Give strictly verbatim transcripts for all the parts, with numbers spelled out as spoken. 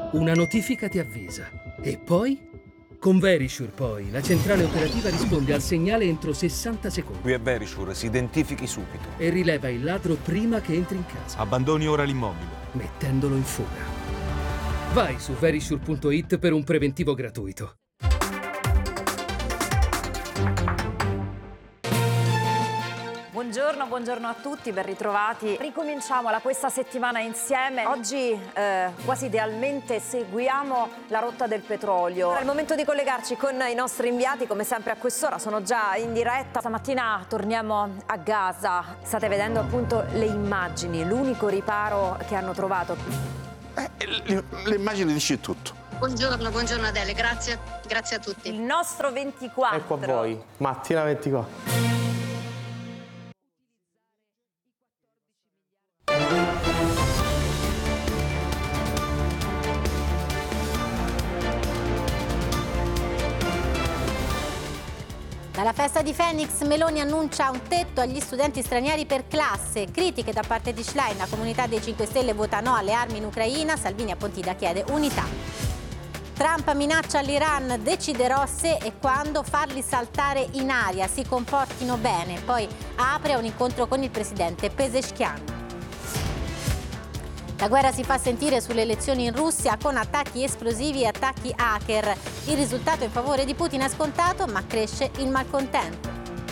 una notifica ti avvisa. E poi? Con Verisure poi, la centrale operativa risponde al segnale entro sessanta secondi. Qui è Verisure, si identifichi subito. E rileva il ladro prima che entri in casa. Abbandoni ora l'immobile. Mettendolo in fuga. Vai su verisure punto it per un preventivo gratuito. Buongiorno, buongiorno a tutti, ben ritrovati. Ricominciamo la questa settimana insieme. Oggi eh, quasi idealmente seguiamo la rotta del petrolio. È il momento di collegarci con i nostri inviati, come sempre a quest'ora, sono già in diretta. Stamattina torniamo a Gaza. State vedendo appunto le immagini, l'unico riparo che hanno trovato. Eh, l'immagine dice tutto. Buongiorno, buongiorno Adele, grazie, grazie a tutti. Il nostro ventiquattro. Ecco a voi, mattina ventiquattro. Dalla festa di Phoenix, Meloni annuncia un tetto agli studenti stranieri per classe. Critiche da parte di Schlein, la comunità dei cinque Stelle vota no alle armi in Ucraina, Salvini a Pontida chiede unità. Trump minaccia l'Iran, deciderò se e quando farli saltare in aria, si comportino bene. Poi apre un incontro con il presidente Pezeshkian. La guerra si fa sentire sulle elezioni in Russia con attacchi esplosivi e attacchi hacker. Il risultato in favore di Putin è scontato, ma cresce il malcontento.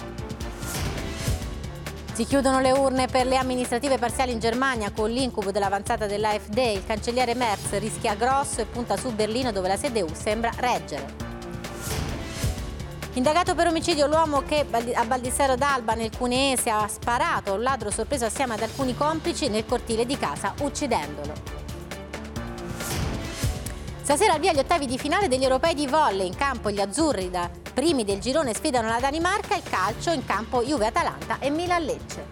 Si chiudono le urne per le amministrative parziali in Germania con l'incubo dell'avanzata dell'A F D. Il cancelliere Merz rischia grosso e punta su Berlino, dove la C D U sembra reggere. Indagato per omicidio l'uomo che a Baldissero d'Alba nel Cuneese ha sparato a un ladro sorpreso assieme ad alcuni complici nel cortile di casa, uccidendolo. Stasera al via gli ottavi di finale degli europei di volley. In campo gli azzurri, da primi del girone, sfidano la Danimarca. Il calcio in campo Juve-Atalanta e Milan-Lecce.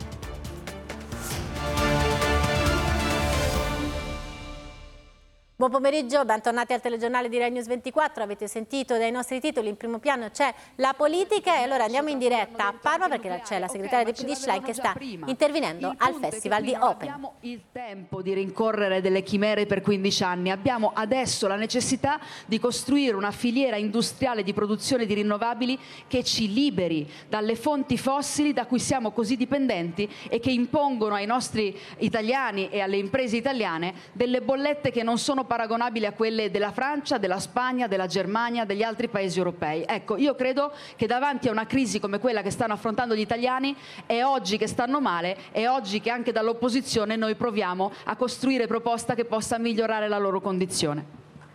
Buon pomeriggio, bentornati al telegiornale di Rai News ventiquattro. Avete sentito dai nostri titoli, in primo piano c'è la politica e allora andiamo in diretta a Parma perché c'è la segretaria del P D Schlein che sta intervenendo al Festival di Open. Abbiamo il tempo di rincorrere delle chimere per quindici anni, abbiamo adesso la necessità di costruire una filiera industriale di produzione di rinnovabili che ci liberi dalle fonti fossili da cui siamo così dipendenti e che impongono ai nostri italiani e alle imprese italiane delle bollette che non sono paragonabili a quelle della Francia, della Spagna, della Germania, degli altri paesi europei. Ecco, io credo che davanti a una crisi come quella che stanno affrontando gli italiani è oggi che stanno male, è oggi che anche dall'opposizione noi proviamo a costruire proposta che possa migliorare la loro condizione.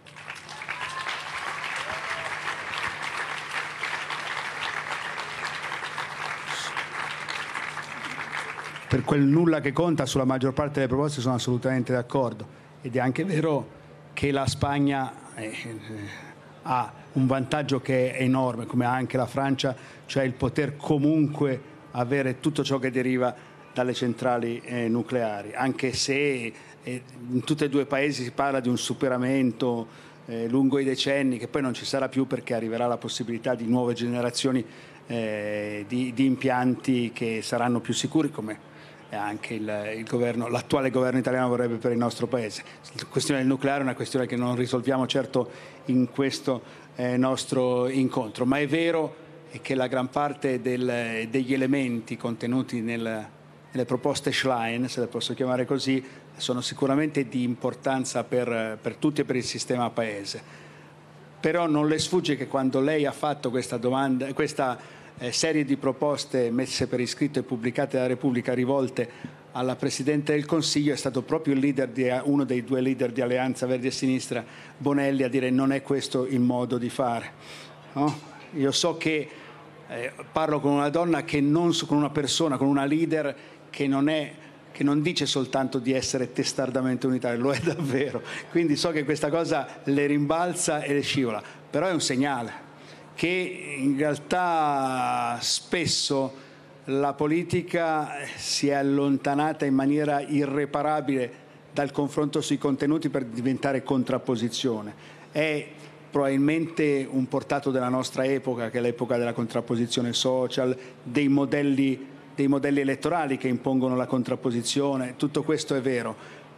Per quel nulla che conta, sulla maggior parte delle proposte sono assolutamente d'accordo, ed è anche vero che la Spagna eh, ha un vantaggio che è enorme, come ha anche la Francia, cioè il poter comunque avere tutto ciò che deriva dalle centrali eh, nucleari, anche se eh, in tutti e due i paesi si parla di un superamento eh, lungo i decenni, che poi non ci sarà più perché arriverà la possibilità di nuove generazioni eh, di, di impianti che saranno più sicuri, come anche il, il governo, l'attuale governo italiano vorrebbe per il nostro paese. La questione del nucleare è una questione che non risolviamo certo in questo eh, nostro incontro, ma è vero che la gran parte del, degli elementi contenuti nel, nelle proposte Schlein, se le posso chiamare così, sono sicuramente di importanza per, per tutti e per il sistema paese. Però non le sfugge che quando lei ha fatto questa domanda, questa Eh, serie di proposte messe per iscritto e pubblicate dalla Repubblica rivolte alla Presidente del Consiglio, è stato proprio il leader di, uno dei due leader di Alleanza Verdi e Sinistra, Bonelli, a dire non è questo il modo di fare. No? Io so che eh, parlo con una donna, che non con una persona, con una leader che non è che non dice soltanto di essere testardamente unitaria, lo è davvero. Quindi so che questa cosa le rimbalza e le scivola, però è un segnale che in realtà spesso la politica si è allontanata in maniera irreparabile dal confronto sui contenuti per diventare contrapposizione. È probabilmente un portato della nostra epoca, che è l'epoca della contrapposizione social, dei modelli, dei modelli elettorali che impongono la contrapposizione, tutto questo è vero,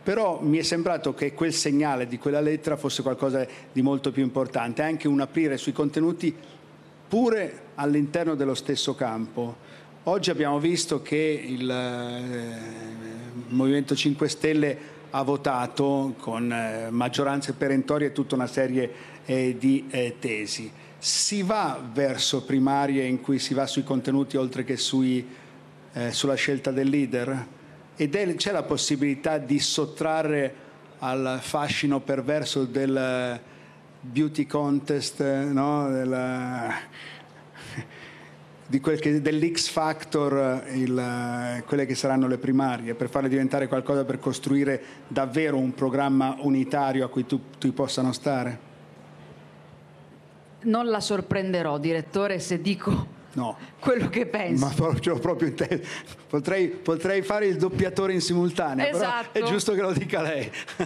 Però mi è sembrato che quel segnale di quella lettera fosse qualcosa di molto più importante, anche un aprire sui contenuti pure all'interno dello stesso campo. Oggi abbiamo visto che il eh, Movimento cinque Stelle ha votato con eh, maggioranze perentorie tutta una serie eh, di eh, tesi. Si va verso primarie in cui si va sui contenuti oltre che sui, eh, sulla scelta del leader? Ed c'è la possibilità di sottrarre al fascino perverso del beauty contest, no? del, di quel che, dell'X Factor, il, quelle che saranno le primarie, per farle diventare qualcosa per costruire davvero un programma unitario a cui tutti possano stare? Non la sorprenderò, direttore, se dico no. quello che penso. Ma ce l'ho proprio in te. Potrei, potrei fare il doppiatore in simultanea, esatto. Però è giusto che lo dica lei.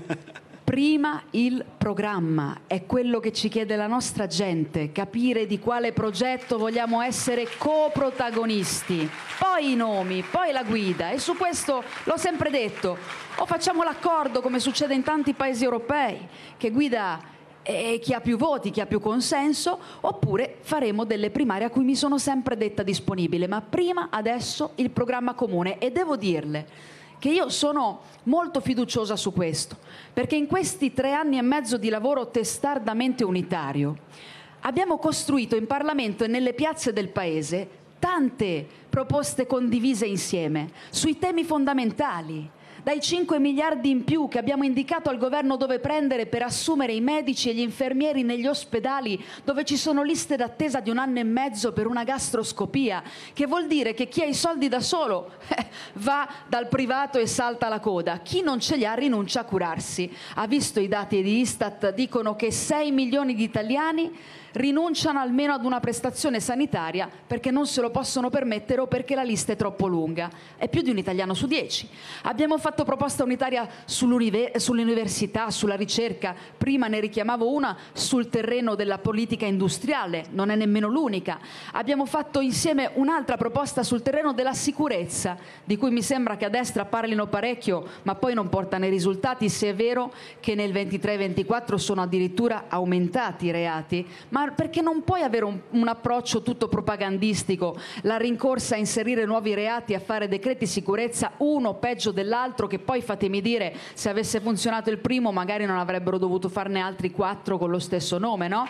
Prima il programma, è quello che ci chiede la nostra gente, capire di quale progetto vogliamo essere coprotagonisti, poi i nomi, poi la guida, e su questo l'ho sempre detto, o facciamo l'accordo come succede in tanti paesi europei, che guida e chi ha più voti, chi ha più consenso, oppure faremo delle primarie a cui mi sono sempre detta disponibile, ma prima adesso il programma comune. E devo dirle che io sono molto fiduciosa su questo, perché in questi tre anni e mezzo di lavoro testardamente unitario abbiamo costruito in Parlamento e nelle piazze del Paese tante proposte condivise insieme sui temi fondamentali. Dai cinque miliardi in più che abbiamo indicato al governo dove prendere per assumere i medici e gli infermieri negli ospedali dove ci sono liste d'attesa di un anno e mezzo per una gastroscopia, che vuol dire che chi ha i soldi da solo eh, va dal privato e salta la coda, chi non ce li ha rinuncia a curarsi. Ha visto i dati di Istat, dicono che sei milioni di italiani rinunciano almeno ad una prestazione sanitaria perché non se lo possono permettere o perché la lista è troppo lunga. È più di un italiano su dieci. Abbiamo fatto proposta unitaria sull'università, sulla ricerca, prima ne richiamavo una sul terreno della politica industriale, non è nemmeno l'unica. Abbiamo fatto insieme un'altra proposta sul terreno della sicurezza, di cui mi sembra che a destra parlino parecchio, ma poi non portano i risultati, se è vero che nel ventitré ventiquattro sono addirittura aumentati i reati, ma perché non puoi avere un, un approccio tutto propagandistico, la rincorsa a inserire nuovi reati, a fare decreti sicurezza uno peggio dell'altro, che poi fatemi dire, se avesse funzionato il primo magari non avrebbero dovuto farne altri quattro con lo stesso nome, no?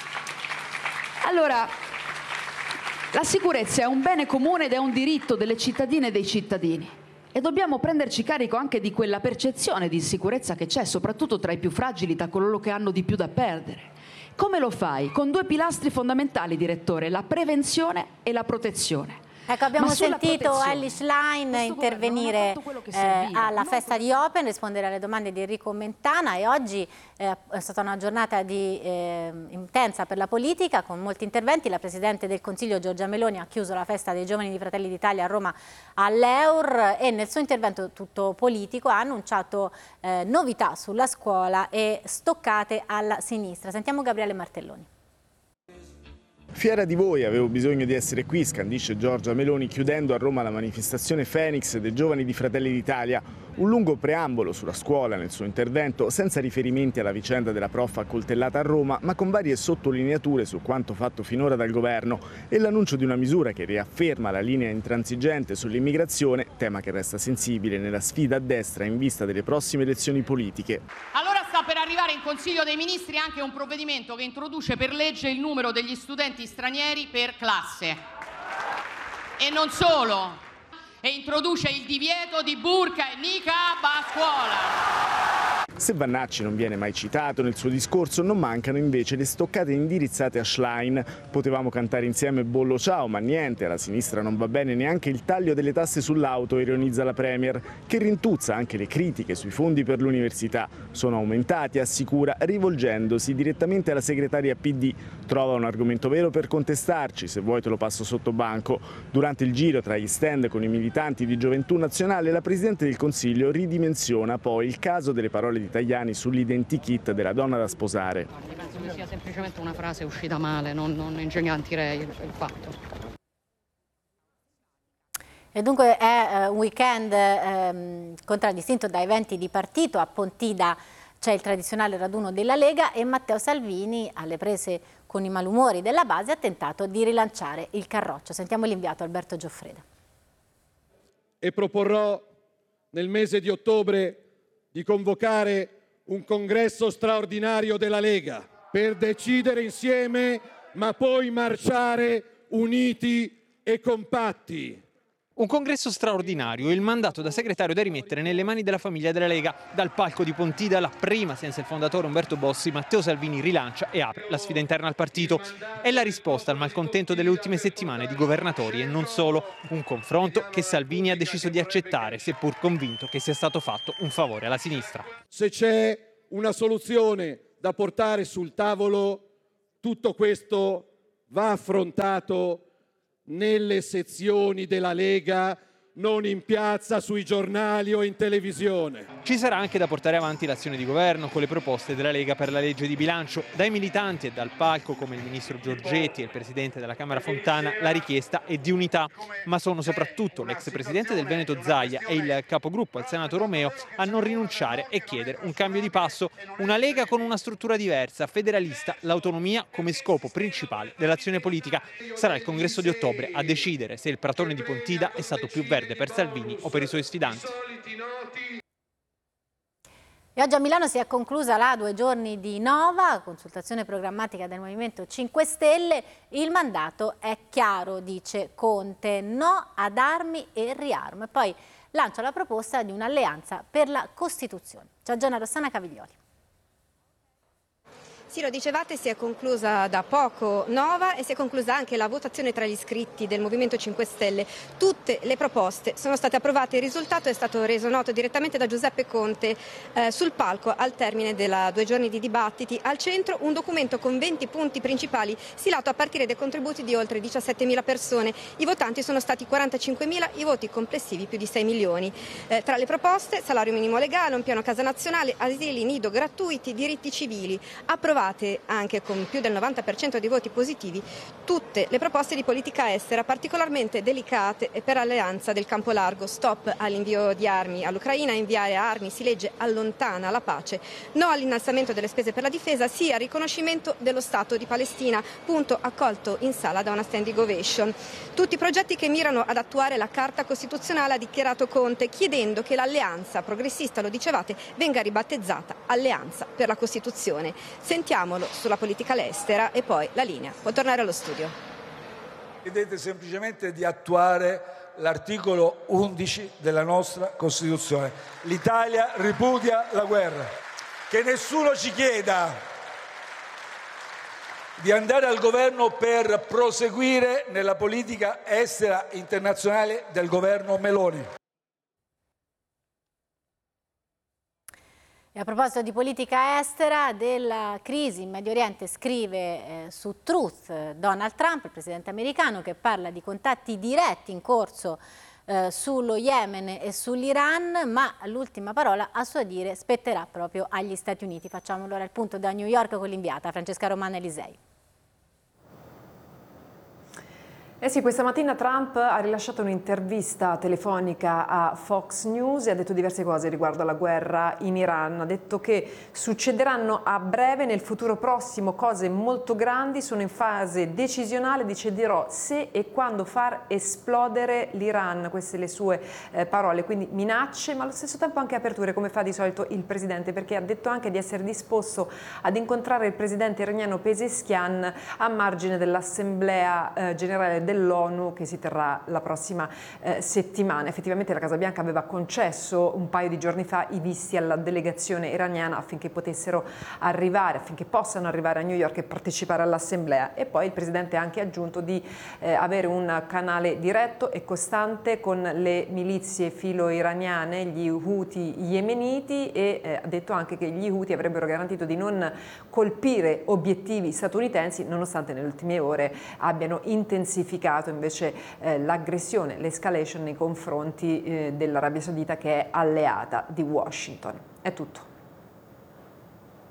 Allora, la sicurezza è un bene comune ed è un diritto delle cittadine e dei cittadini. E dobbiamo prenderci carico anche di quella percezione di insicurezza che c'è, soprattutto tra i più fragili, tra coloro che hanno di più da perdere. Come lo fai? Con due pilastri fondamentali, direttore, la prevenzione e la protezione. Ecco, abbiamo sentito Elly Schlein intervenire eh, alla festa di Open, rispondere alle domande di Enrico Mentana, e oggi eh, è stata una giornata di, eh, intensa per la politica, con molti interventi. La Presidente del Consiglio Giorgia Meloni ha chiuso la festa dei giovani di Fratelli d'Italia a Roma all'Eur e nel suo intervento tutto politico ha annunciato eh, novità sulla scuola e stoccate alla sinistra. Sentiamo Gabriele Martelloni. Fiera di voi, avevo bisogno di essere qui, scandisce Giorgia Meloni chiudendo a Roma la manifestazione Phoenix dei giovani di Fratelli d'Italia. Un lungo preambolo sulla scuola nel suo intervento, senza riferimenti alla vicenda della prof accoltellata a Roma, ma con varie sottolineature su quanto fatto finora dal governo e l'annuncio di una misura che riafferma la linea intransigente sull'immigrazione, tema che resta sensibile nella sfida a destra in vista delle prossime elezioni politiche. Allora sta per arrivare in Consiglio dei Ministri anche un provvedimento che introduce per legge il numero degli studenti stranieri per classe. E non solo, e introduce il divieto di burqa e niqab a scuola. Se Vannacci non viene mai citato nel suo discorso, non mancano invece le stoccate indirizzate a Schlein. Potevamo cantare insieme Bollo ciao, ma niente, alla sinistra non va bene neanche il taglio delle tasse sull'auto, ironizza la Premier, che rintuzza anche le critiche sui fondi per l'università. Sono aumentati, assicura, rivolgendosi direttamente alla segretaria P D. Trova un argomento vero per contestarci, se vuoi te lo passo sotto banco. Durante il giro tra gli stand con i militanti di Gioventù Nazionale, la Presidente del Consiglio ridimensiona poi il caso delle parole di Tajani sull'identikit della donna da sposare. Penso che sia semplicemente una frase uscita male, non, non ingigantirei il, il fatto. E dunque è uh, un weekend um, contraddistinto da eventi di partito. A Pontida c'è il tradizionale raduno della Lega e Matteo Salvini, alle prese con i malumori della base, ha tentato di rilanciare il carroccio. Sentiamo l'inviato Alberto Gioffreda. E proporrò nel mese di ottobre di convocare un congresso straordinario della Lega per decidere insieme, ma poi marciare uniti e compatti. Un congresso straordinario, il mandato da segretario da rimettere nelle mani della famiglia della Lega. Dal palco di Pontida, la prima senza il fondatore Umberto Bossi, Matteo Salvini rilancia e apre la sfida interna al partito. È la risposta al malcontento delle ultime settimane di governatori e non solo. Un confronto che Salvini ha deciso di accettare, seppur convinto che sia stato fatto un favore alla sinistra. Se c'è una soluzione da portare sul tavolo, tutto questo va affrontato nelle sezioni della Lega, non in piazza, sui giornali o in televisione. Ci sarà anche da portare avanti l'azione di governo con le proposte della Lega per la legge di bilancio. Dai militanti e dal palco, come il ministro Giorgetti e il presidente della Camera Fontana, la richiesta è di unità. Ma sono soprattutto l'ex presidente del Veneto Zaia e il capogruppo al Senato Romeo a non rinunciare e chiedere un cambio di passo. Una Lega con una struttura diversa, federalista, l'autonomia come scopo principale dell'azione politica. Sarà il congresso di ottobre a decidere se il pratone di Pontida è stato più verde per Salvini o per i suoi sfidanti. E oggi a Milano si è conclusa la due giorni di Nova, consultazione programmatica del Movimento cinque Stelle. Il mandato è chiaro, dice Conte, no ad armi e riarmo. E poi lancia la proposta di un'alleanza per la Costituzione. C'è Gianna Rossana Caviglioli. Sì, lo dicevate, si è conclusa da poco Nova e si è conclusa anche la votazione tra gli iscritti del Movimento cinque Stelle. Tutte le proposte sono state approvate, il risultato è stato reso noto direttamente da Giuseppe Conte eh, sul palco al termine della due giorni di dibattiti. Al centro un documento con venti punti principali stilato a partire dai contributi di oltre diciassettemila persone. I votanti sono stati quarantacinquemila, i voti complessivi più di sei milioni. Eh, tra le proposte salario minimo legale, un piano casa nazionale, asili nido gratuiti, diritti civili. Approvate anche con più del novanta per cento dei voti positivi tutte le proposte di politica estera particolarmente delicate per l'alleanza del campo largo. Stop all'invio di armi all'Ucraina, inviare armi si legge allontana la pace, no all'innalzamento delle spese per la difesa, sì al riconoscimento dello Stato di Palestina, punto accolto in sala da una standing ovation. Tutti progetti che mirano ad attuare la Carta Costituzionale, ha dichiarato Conte, chiedendo che l'alleanza progressista, lo dicevate, venga ribattezzata Alleanza per la Costituzione. Sentiamolo sulla politica estera e poi la linea può tornare allo studio. Chiedete semplicemente di attuare l'articolo undici della nostra Costituzione. L'Italia ripudia la guerra. Che nessuno ci chieda di andare al governo per proseguire nella politica estera internazionale del governo Meloni. E a proposito di politica estera, della crisi in Medio Oriente scrive eh, su Truth Donald Trump, il presidente americano, che parla di contatti diretti in corso eh, sullo Yemen e sull'Iran, ma l'ultima parola a suo dire spetterà proprio agli Stati Uniti. Facciamo allora il punto da New York con l'inviata Francesca Romana Elisei. Eh sì, questa mattina Trump ha rilasciato un'intervista telefonica a Fox News e ha detto diverse cose riguardo alla guerra in Iran. Ha detto che succederanno a breve, nel futuro prossimo, cose molto grandi, sono in fase decisionale, deciderò se e quando far esplodere l'Iran. Queste le sue eh, parole, quindi minacce, ma allo stesso tempo anche aperture, come fa di solito il presidente, perché ha detto anche di essere disposto ad incontrare il presidente iraniano Pezeshkian a margine dell'Assemblea eh, Generale dell'ONU che si terrà la prossima eh, settimana. Effettivamente la Casa Bianca aveva concesso un paio di giorni fa i visti alla delegazione iraniana affinché potessero arrivare, affinché possano arrivare a New York e partecipare all'assemblea, e poi il presidente ha anche aggiunto di eh, avere un canale diretto e costante con le milizie filo-iraniane, gli Houthi yemeniti, e eh, ha detto anche che gli Houthi avrebbero garantito di non colpire obiettivi statunitensi nonostante nelle ultime ore abbiano intensificato invece eh, l'aggressione, l'escalation nei confronti eh, dell'Arabia Saudita, che è alleata di Washington. È tutto.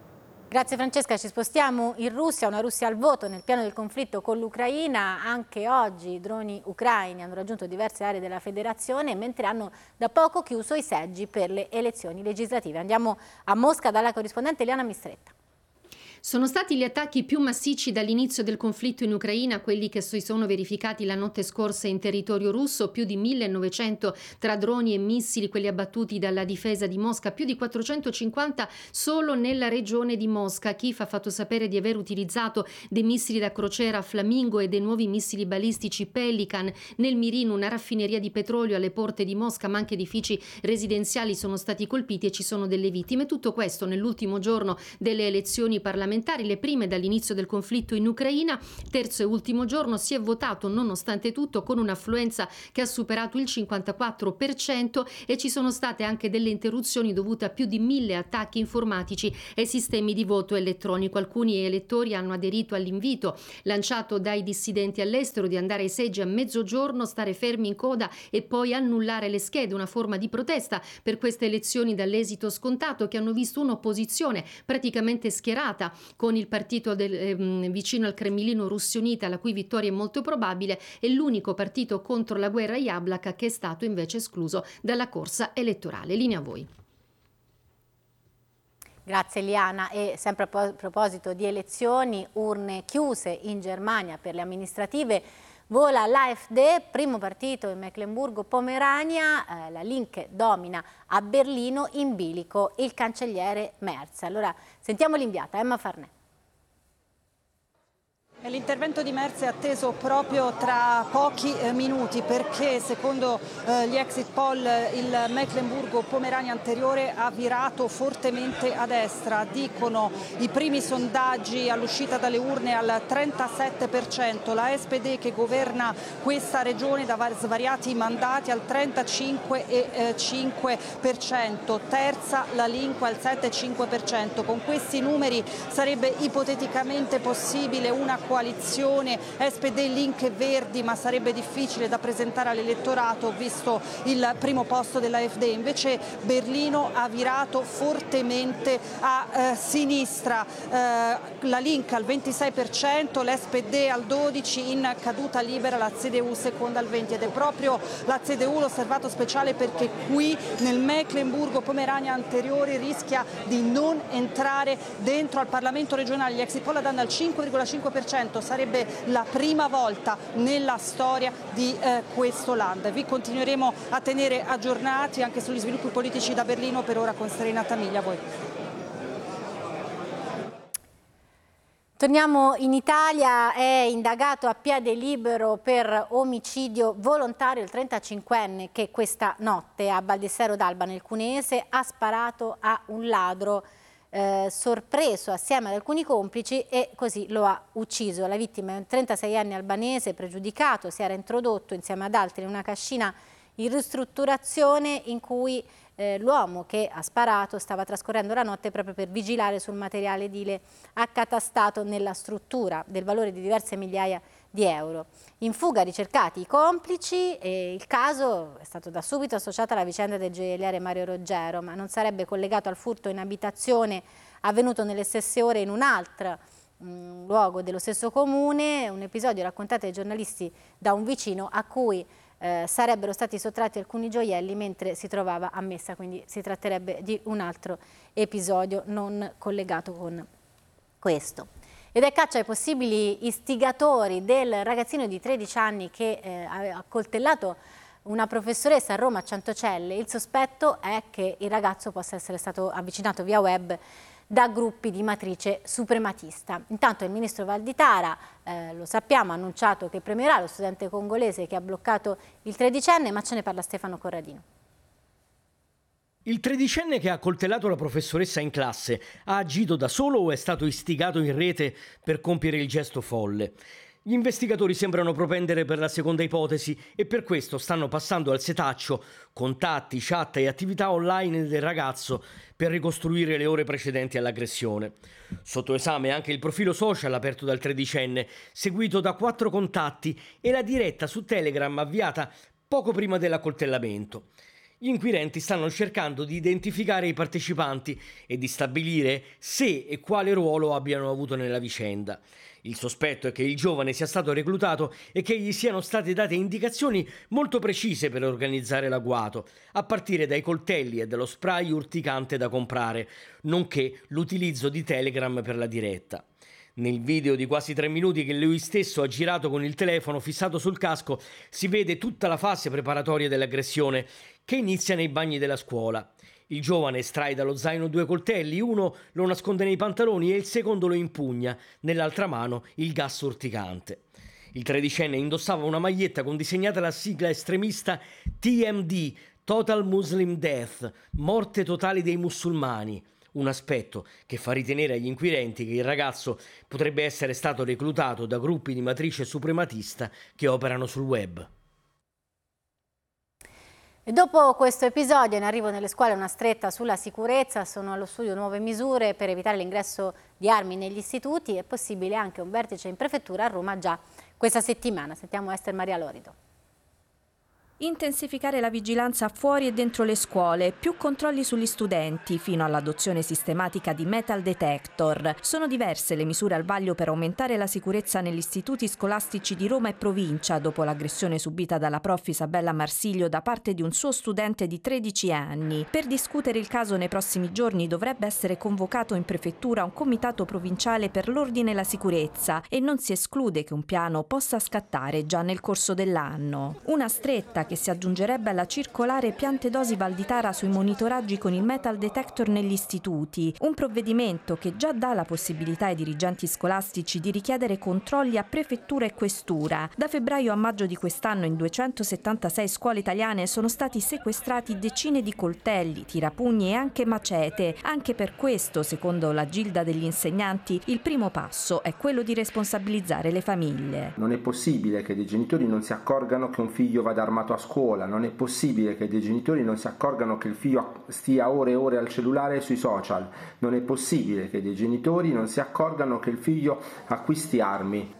Grazie Francesca, ci spostiamo in Russia, una Russia al voto nel piano del conflitto con l'Ucraina. Anche oggi i droni ucraini hanno raggiunto diverse aree della federazione, mentre hanno da poco chiuso i seggi per le elezioni legislative. Andiamo a Mosca dalla corrispondente Eliana Mistretta. Sono stati gli attacchi più massicci dall'inizio del conflitto in Ucraina, quelli che si sono verificati la notte scorsa in territorio russo, più di millenovecento tra droni e missili, quelli abbattuti dalla difesa di Mosca, più di quattrocentocinquanta solo nella regione di Mosca. Kiev ha fatto sapere di aver utilizzato dei missili da crociera Flamingo e dei nuovi missili balistici Pelican nel mirino. Una raffineria di petrolio alle porte di Mosca, ma anche edifici residenziali sono stati colpiti e ci sono delle vittime. Tutto questo nell'ultimo giorno delle elezioni parlamentari, le prime dall'inizio del conflitto in Ucraina. Terzo e ultimo giorno si è votato nonostante tutto con un'affluenza che ha superato il cinquantaquattro per cento e ci sono state anche delle interruzioni dovute a più di mille attacchi informatici e sistemi di voto elettronico. Alcuni elettori hanno aderito all'invito lanciato dai dissidenti all'estero di andare ai seggi a mezzogiorno, stare fermi in coda e poi annullare le schede, una forma di protesta per queste elezioni dall'esito scontato che hanno visto un'opposizione praticamente schierata con il partito del, eh, vicino al Cremlino Russia Unita, la cui vittoria è molto probabile, e l'unico partito contro la guerra Yablaka che è stato invece escluso dalla corsa elettorale. Linea a voi. Grazie Eliana. E sempre a proposito di elezioni, urne chiuse in Germania per le amministrative, vola l'A F D, primo partito in Mecklenburgo-Pomerania, eh, la Linke domina a Berlino, in bilico il cancelliere Merz. Allora sentiamo l'inviata Emma Farnè. L'intervento di Merz è atteso proprio tra pochi eh, minuti perché secondo eh, gli exit poll il Mecklenburgo-Pomerania anteriore ha virato fortemente a destra. Dicono i primi sondaggi all'uscita dalle urne al trentasette per cento, la S P D che governa questa regione da svariati mandati al trentacinque virgola cinque per cento, terza la Linke al sette virgola cinque per cento. Con questi numeri sarebbe ipoteticamente possibile una coalizione S P D, Linke, Verdi, ma sarebbe difficile da presentare all'elettorato visto il primo posto della A F D. Invece Berlino ha virato fortemente a eh, sinistra, eh, la Linke al ventisei per cento, l'S P D al dodici per cento, in caduta libera la C D U seconda al venti per cento, ed è proprio la C D U l'osservato speciale perché qui nel Mecklenburgo-Pomerania anteriore rischia di non entrare dentro al Parlamento regionale. Gli exit poll danno al cinque virgola cinque per cento, sarebbe la prima volta nella storia di eh, questo land. Vi continueremo a tenere aggiornati anche sugli sviluppi politici da Berlino. Per ora con Serena Tamiglia, a voi. Torniamo in Italia. È indagato a piede libero per omicidio volontario il trentacinquenne che questa notte a Baldissero d'Alba nel Cuneese ha sparato a un ladro Eh, sorpreso assieme ad alcuni complici e così lo ha ucciso. La vittima è un trentaseienne albanese pregiudicato, si era introdotto insieme ad altri in una cascina in ristrutturazione in cui eh, l'uomo che ha sparato stava trascorrendo la notte proprio per vigilare sul materiale edile accatastato nella struttura del valore di diverse migliaia di euro. In fuga ricercati i complici e il caso è stato da subito associato alla vicenda del gioielliere Mario Roggero, ma non sarebbe collegato al furto in abitazione avvenuto nelle stesse ore in un altro mh, luogo dello stesso comune, un episodio raccontato ai giornalisti da un vicino a cui eh, sarebbero stati sottratti alcuni gioielli mentre si trovava a messa, quindi si tratterebbe di un altro episodio non collegato con questo. Ed è caccia ai possibili istigatori del ragazzino di tredici anni che eh, aveva accoltellato una professoressa a Roma a Centocelle. Il sospetto è che il ragazzo possa essere stato avvicinato via web da gruppi di matrice suprematista. Intanto il ministro Valditara, eh, lo sappiamo, ha annunciato che premierà lo studente congolese che ha bloccato il tredicenne, ma ce ne parla Stefano Corradino. Il tredicenne che ha accoltellato la professoressa in classe ha agito da solo o è stato istigato in rete per compiere il gesto folle? Gli investigatori sembrano propendere per la seconda ipotesi e per questo stanno passando al setaccio contatti, chat e attività online del ragazzo per ricostruire le ore precedenti all'aggressione. Sotto esame anche il profilo social aperto dal tredicenne, seguito da quattro contatti, e la diretta su Telegram avviata poco prima dell'accoltellamento. Gli inquirenti stanno cercando di identificare i partecipanti e di stabilire se e quale ruolo abbiano avuto nella vicenda. Il sospetto è che il giovane sia stato reclutato e che gli siano state date indicazioni molto precise per organizzare l'agguato, a partire dai coltelli e dallo spray urticante da comprare, nonché l'utilizzo di Telegram per la diretta. Nel video di quasi tre minuti che lui stesso ha girato con il telefono fissato sul casco si vede tutta la fase preparatoria dell'aggressione che inizia nei bagni della scuola. Il giovane estrae dallo zaino due coltelli, uno lo nasconde nei pantaloni e il secondo lo impugna, nell'altra mano il gas urticante. Il tredicenne indossava una maglietta con disegnata la sigla estremista T M D, Total Muslim Death, morte totale dei musulmani. Un aspetto che fa ritenere agli inquirenti che il ragazzo potrebbe essere stato reclutato da gruppi di matrice suprematista che operano sul web. E dopo questo episodio, in arrivo nelle scuole una stretta sulla sicurezza, sono allo studio nuove misure per evitare l'ingresso di armi negli istituti. È possibile anche un vertice in prefettura a Roma già questa settimana. Sentiamo Ester Maria Lorido. Intensificare la vigilanza fuori e dentro le scuole, più controlli sugli studenti, fino all'adozione sistematica di metal detector. Sono diverse le misure al vaglio per aumentare la sicurezza negli istituti scolastici di Roma e provincia, dopo l'aggressione subita dalla prof Isabella Marsiglio da parte di un suo studente di tredici anni. Per discutere il caso nei prossimi giorni dovrebbe essere convocato in prefettura un comitato provinciale per l'ordine e la sicurezza e non si esclude che un piano possa scattare già nel corso dell'anno. Una stretta che si aggiungerebbe alla circolare Piantedosi Valditara sui monitoraggi con il metal detector negli istituti, un provvedimento che già dà la possibilità ai dirigenti scolastici di richiedere controlli a prefettura e questura. Da febbraio a maggio di quest'anno in duecentosettantasei scuole italiane sono stati sequestrati decine di coltelli, tirapugni e anche macete. Anche per questo, secondo la Gilda degli insegnanti, il primo passo è quello di responsabilizzare le famiglie. Non è possibile che dei genitori non si accorgano che un figlio vada armato a scuola, non è possibile che dei genitori non si accorgano che il figlio stia ore e ore al cellulare e sui social, non è possibile che dei genitori non si accorgano che il figlio acquisti armi.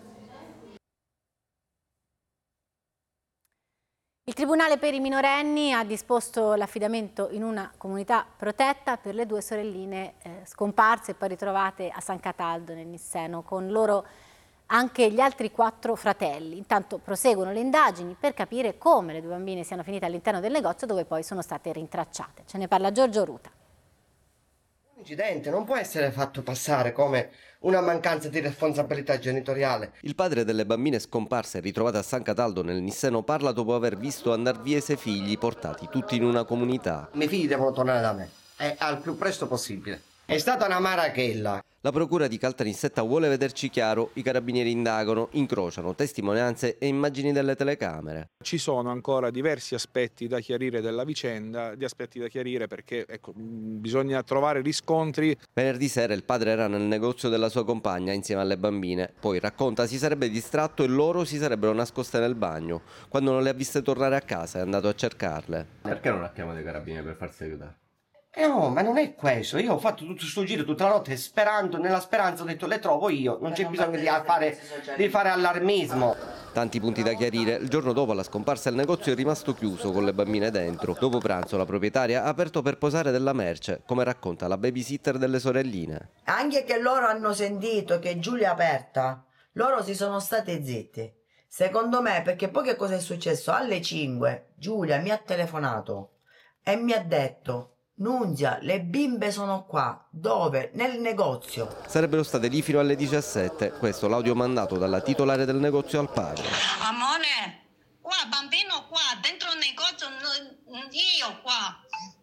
Il Tribunale per i minorenni ha disposto l'affidamento in una comunità protetta per le due sorelline eh, scomparse e poi ritrovate a San Cataldo nel Nisseno, con loro anche gli altri quattro fratelli. Intanto proseguono le indagini per capire come le due bambine siano finite all'interno del negozio dove poi sono state rintracciate. Ce ne parla Giorgio Ruta. Un incidente non può essere fatto passare come una mancanza di responsabilità genitoriale. Il padre delle bambine scomparse e ritrovate a San Cataldo nel Nisseno parla dopo aver visto andar via i sei figli portati tutti in una comunità. I miei figli devono tornare da me e al più presto possibile. È stata una marachella. La procura di Caltanissetta vuole vederci chiaro, i carabinieri indagano, incrociano testimonianze e immagini delle telecamere. Ci sono ancora diversi aspetti da chiarire della vicenda, di aspetti da chiarire perché ecco, bisogna trovare riscontri. Venerdì sera il padre era nel negozio della sua compagna insieme alle bambine, poi racconta si sarebbe distratto e loro si sarebbero nascoste nel bagno. Quando non le ha viste tornare a casa è andato a cercarle. Perché non ha chiamato i carabinieri per farsi aiutare? Eh no, ma non è questo. Io ho fatto tutto questo giro tutta la notte sperando, nella speranza ho detto le trovo io, non c'è bisogno di fare, di fare allarmismo. Tanti punti da chiarire. Il giorno dopo la scomparsa il negozio è rimasto chiuso con le bambine dentro. Dopo pranzo la proprietaria ha aperto per posare della merce, come racconta la babysitter delle sorelline. Anche che loro hanno sentito che Giulia è aperta, loro si sono state zitte. Secondo me, perché poi che cosa è successo? Alle cinque Giulia mi ha telefonato e mi ha detto: Nunzia, le bimbe sono qua. Dove? Nel negozio. Sarebbero state lì fino alle diciassette. Questo l'audio mandato dalla titolare del negozio al padre. Amore, qua, bambino qua, dentro il negozio, io qua.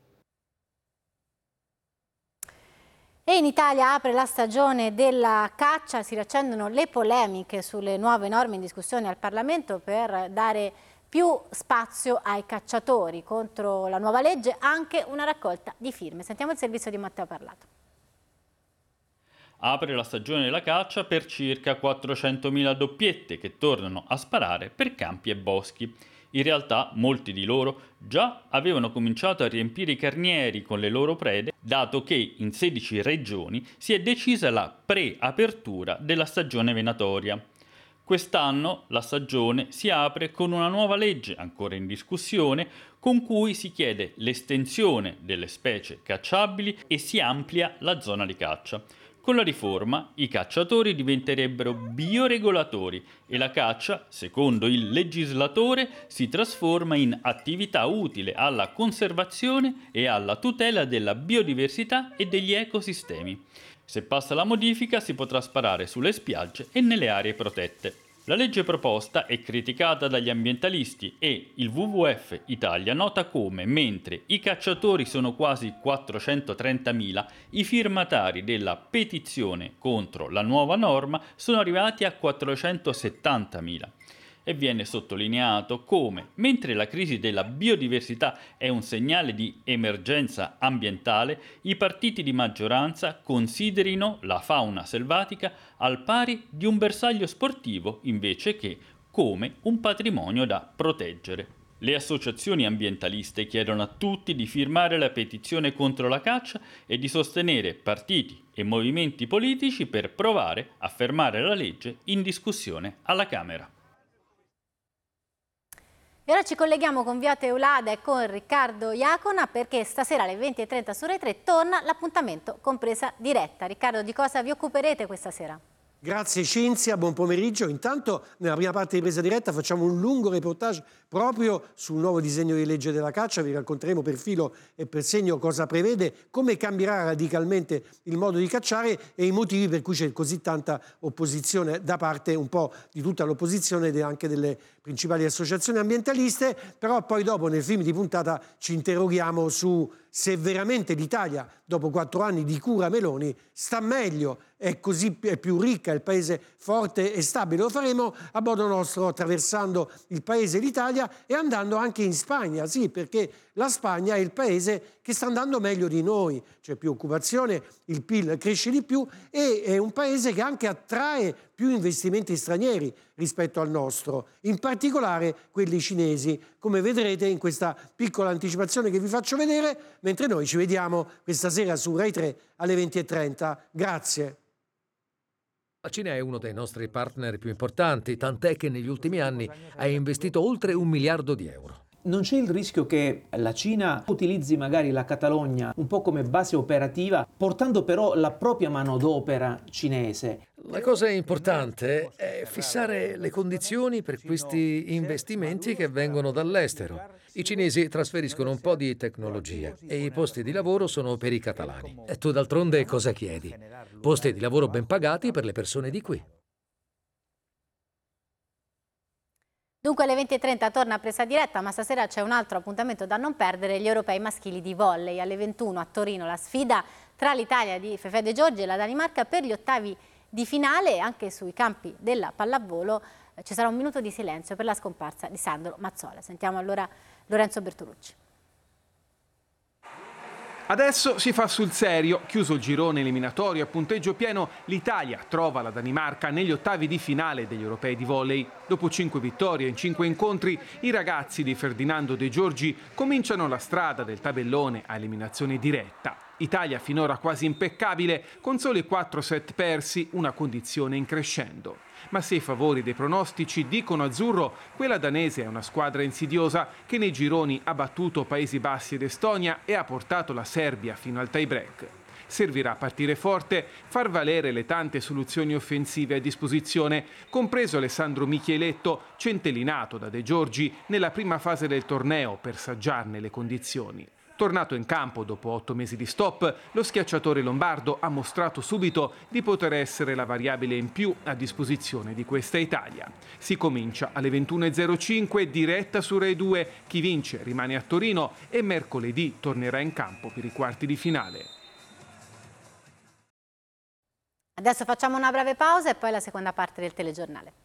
E in Italia apre la stagione della caccia, si riaccendono le polemiche sulle nuove norme in discussione al Parlamento per dare più spazio ai cacciatori. Contro la nuova legge anche una raccolta di firme. Sentiamo il servizio di Matteo Parlato. Apre la stagione della caccia per circa quattrocentomila doppiette che tornano a sparare per campi e boschi. In realtà molti di loro già avevano cominciato a riempire i carnieri con le loro prede, dato che in sedici regioni si è decisa la preapertura della stagione venatoria. Quest'anno la stagione si apre con una nuova legge, ancora in discussione, con cui si chiede l'estensione delle specie cacciabili e si amplia la zona di caccia. Con la riforma i cacciatori diventerebbero bioregolatori e la caccia, secondo il legislatore, si trasforma in attività utile alla conservazione e alla tutela della biodiversità e degli ecosistemi. Se passa la modifica si potrà sparare sulle spiagge e nelle aree protette. La legge proposta è criticata dagli ambientalisti e il W W F Italia nota come, mentre i cacciatori sono quasi quattrocentotrentamila, i firmatari della petizione contro la nuova norma sono arrivati a quattrocentosettantamila. E viene sottolineato come, mentre la crisi della biodiversità è un segnale di emergenza ambientale, i partiti di maggioranza considerino la fauna selvatica al pari di un bersaglio sportivo invece che come un patrimonio da proteggere. Le associazioni ambientaliste chiedono a tutti di firmare la petizione contro la caccia e di sostenere partiti e movimenti politici per provare a fermare la legge in discussione alla Camera. E ora ci colleghiamo con Via Teulada e con Riccardo Iacona perché stasera alle venti e trenta su Rai tre torna l'appuntamento con Presa Diretta. Riccardo, di cosa vi occuperete questa sera? Grazie Cinzia, buon pomeriggio. Intanto nella prima parte di Presa Diretta facciamo un lungo reportage proprio sul nuovo disegno di legge della caccia, vi racconteremo per filo e per segno cosa prevede, come cambierà radicalmente il modo di cacciare e i motivi per cui c'è così tanta opposizione da parte un po' di tutta l'opposizione e anche delle principali associazioni ambientaliste, però poi dopo nel film di puntata ci interroghiamo su se veramente l'Italia, dopo quattro anni di cura Meloni, sta meglio, è così è più ricca, è il paese forte e stabile. Lo faremo a modo nostro, attraversando il paese l'Italia e andando anche in Spagna, sì, perché la Spagna è il paese che sta andando meglio di noi, c'è più occupazione, il P I L cresce di più e è un paese che anche attrae più investimenti stranieri rispetto al nostro, in particolare quelli cinesi, come vedrete in questa piccola anticipazione che vi faccio vedere, mentre noi ci vediamo questa sera su Rai tre alle venti e trenta. Grazie. La Cina è uno dei nostri partner più importanti, tant'è che negli ultimi anni ha investito oltre un miliardo di euro. Non c'è il rischio che la Cina utilizzi magari la Catalogna un po' come base operativa, portando però la propria manodopera cinese? La cosa importante è fissare le condizioni per questi investimenti che vengono dall'estero. I cinesi trasferiscono un po' di tecnologia e i posti di lavoro sono per i catalani. E tu d'altronde cosa chiedi? Posti di lavoro ben pagati per le persone di qui. Dunque alle venti e trenta torna Presa Diretta, ma stasera c'è un altro appuntamento da non perdere, gli europei maschili di volley. Alle ventuno a Torino la sfida tra l'Italia di Fefè De Giorgi e la Danimarca per gli ottavi di finale. Anche sui campi della pallavolo eh, ci sarà un minuto di silenzio per la scomparsa di Sandro Mazzola. Sentiamo allora Lorenzo Bertolucci. Adesso si fa sul serio, chiuso il girone eliminatorio a punteggio pieno, l'Italia trova la Danimarca negli ottavi di finale degli europei di volley. Dopo cinque vittorie in cinque incontri, i ragazzi di Ferdinando De Giorgi cominciano la strada del tabellone a eliminazione diretta. Italia finora quasi impeccabile, con soli quattro set persi, una condizione in crescendo. Ma se i favori dei pronostici dicono azzurro, quella danese è una squadra insidiosa che nei gironi ha battuto Paesi Bassi ed Estonia e ha portato la Serbia fino al tie-break. Servirà partire forte, far valere le tante soluzioni offensive a disposizione, compreso Alessandro Micheletto, centellinato da De Giorgi nella prima fase del torneo per saggiarne le condizioni. Tornato in campo dopo otto mesi di stop, lo schiacciatore lombardo ha mostrato subito di poter essere la variabile in più a disposizione di questa Italia. Si comincia alle ventuno e zero cinque, diretta su Rai due, chi vince rimane a Torino e mercoledì tornerà in campo per i quarti di finale. Adesso facciamo una breve pausa e poi la seconda parte del telegiornale.